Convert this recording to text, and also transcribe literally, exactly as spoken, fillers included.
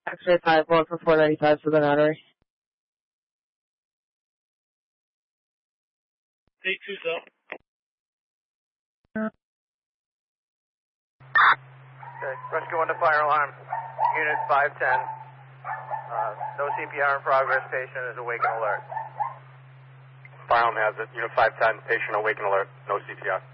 X-ray five one for four ninety-five for the Notary. Take two, so. Okay, rescue one to fire alarm. Unit five ten. Uh, no C P R in progress. Patient is awake and alert. Fire alarm has it. Unit five ten. Patient awake and alert. No C P R.